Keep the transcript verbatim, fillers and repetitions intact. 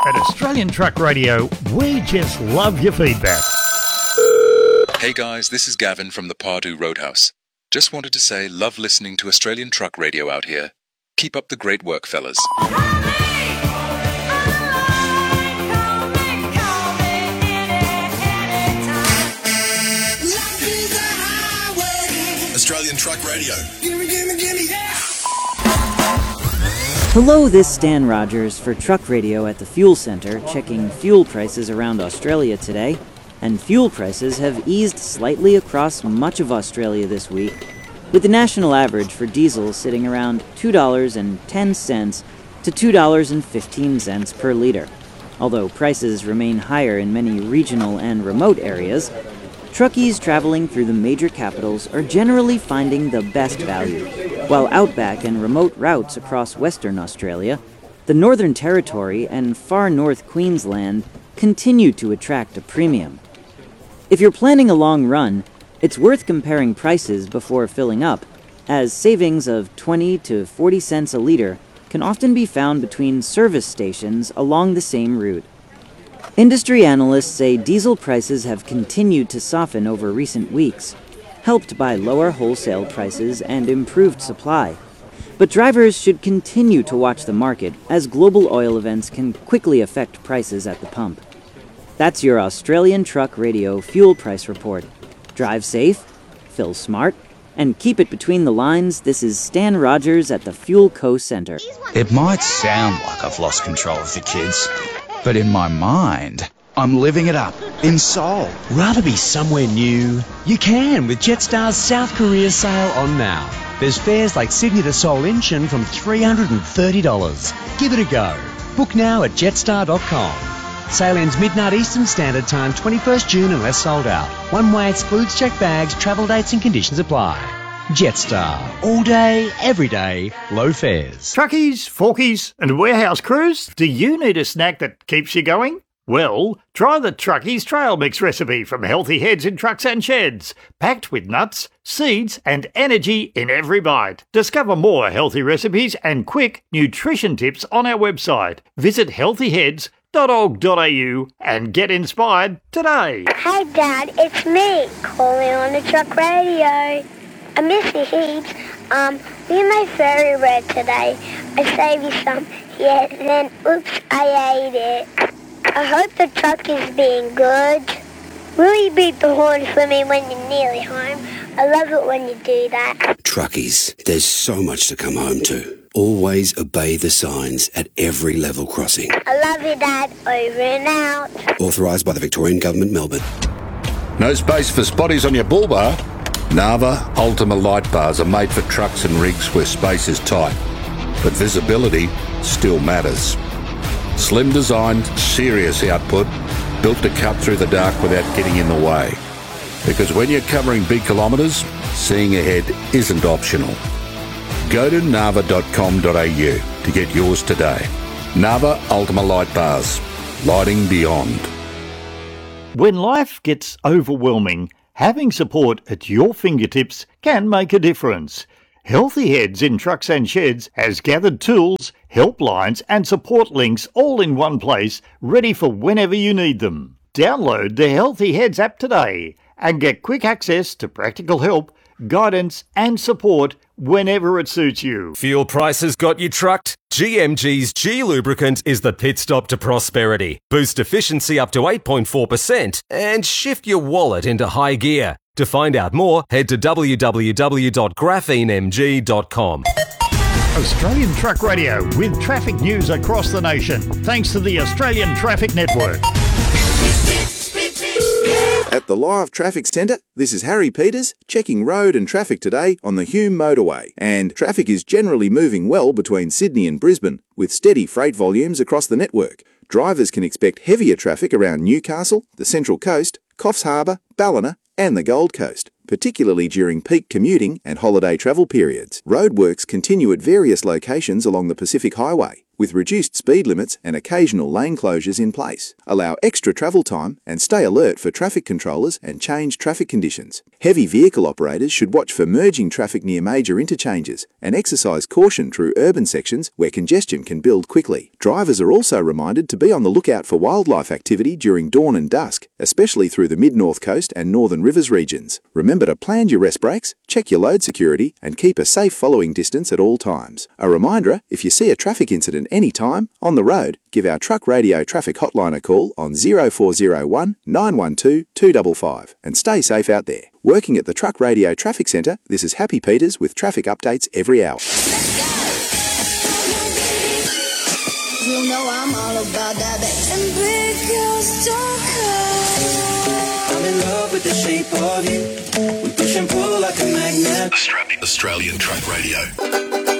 At Australian Truck Radio, we just love your feedback. Hey guys, this is Gavin from the Pardue Roadhouse. Just wanted to say love listening to Australian Truck Radio out here. Keep up the great work, fellas. Australian Truck Radio. Gimme, gimme, gimme, yeah! Hello, this is Stan Rogers for Truck Radio at the Fuel Centre, checking fuel prices around Australia today. And fuel prices have eased slightly across much of Australia this week, with the national average for diesel sitting around two dollars and ten cents to two dollars and fifteen cents per litre. Although prices remain higher in many regional and remote areas, truckies traveling through the major capitals are generally finding the best value, while outback and remote routes across Western Australia, the Northern Territory and far north Queensland continue to attract a premium. If you're planning a long run, it's worth comparing prices before filling up, as savings of twenty to forty cents a litre can often be found between service stations along the same route. Industry analysts say diesel prices have continued to soften over recent weeks, helped by lower wholesale prices and improved supply. But drivers should continue to watch the market, as global oil events can quickly affect prices at the pump. That's your Australian Truck Radio fuel price report. Drive safe, fill smart, and keep it between the lines. This is Stan Rogers at the Fuel Co. Centre. It might sound like I've lost control of the kids, but in my mind, I'm living it up in Seoul. Rather be somewhere new? You can with Jetstar's South Korea sale on now. There's fares like Sydney to Seoul Incheon from three hundred thirty dollars. Give it a go. Book now at jetstar dot com. Sale ends midnight Eastern Standard Time, twenty-first June unless sold out. One way excludes checked bags, travel dates and conditions apply. Jetstar. All day, every day, low fares. Truckies, forkies, and warehouse crews, do you need a snack that keeps you going? Well, try the Truckies Trail Mix recipe from Healthy Heads in Trucks and Sheds, packed with nuts, seeds, and energy in every bite. Discover more healthy recipes and quick nutrition tips on our website. Visit healthy heads dot org dot a u and get inspired today. Hey Dad, it's me, calling on the Truck Radio. I miss you heaps. Um, me and my fairy red today. I saved you some. Yeah, then oops, I ate it. I hope the truck is being good. Will you beat the horn for me when you're nearly home? I love it when you do that. Truckies, there's so much to come home to. Always obey the signs at every level crossing. I love you, Dad. Over and out. Authorised by the Victorian Government, Melbourne. No space for spotties on your bull bar? Nava Ultima light bars are made for trucks and rigs where space is tight, but visibility still matters. Slim designed, serious output, built to cut through the dark without getting in the way. Because when you're covering big kilometres, seeing ahead isn't optional. Go to nava dot com dot a u to get yours today. Nava Ultima Light Bars. Lighting beyond. When life gets overwhelming, having support at your fingertips can make a difference. Healthy Heads in Trucks and Sheds has gathered tools, helplines and support links all in one place, ready for whenever you need them. Download the Healthy Heads app today and get quick access to practical help, guidance and support whenever it suits you. Fuel prices got you trucked? G M G's G Lubricant is the pit stop to prosperity. Boost efficiency up to eight point four percent and shift your wallet into high gear. To find out more, head to w w w dot graphene m g dot com. Australian Truck Radio with traffic news across the nation, thanks to the Australian Traffic Network. At the Live Traffic Centre, this is Harry Peters checking road and traffic today on the Hume Motorway. And traffic is generally moving well between Sydney and Brisbane, with steady freight volumes across the network. Drivers can expect heavier traffic around Newcastle, the Central Coast, Coffs Harbour, Ballina and the Gold Coast, particularly during peak commuting and holiday travel periods. Roadworks continue at various locations along the Pacific Highway. with reduced speed limits and occasional lane closures in place. Allow extra travel time and stay alert for traffic controllers and changed traffic conditions. Heavy vehicle operators should watch for merging traffic near major interchanges and exercise caution through urban sections where congestion can build quickly. Drivers are also reminded to be on the lookout for wildlife activity during dawn and dusk, especially through the mid-north coast and northern rivers regions. Remember to plan your rest breaks, check your load security, and keep a safe following distance at all times. A reminder, if you see a traffic incident anytime on the road, give our Truck Radio traffic hotline a call on zero four zero one, nine one two, two five five and stay safe out there. Working at the Truck Radio Traffic Centre, this is Happy Peters with traffic updates every hour. You know I'm all about that bass. And big girls don't cry. I'm in love with the shape of you. We push and pull like a magnet. Australian Truck Radio.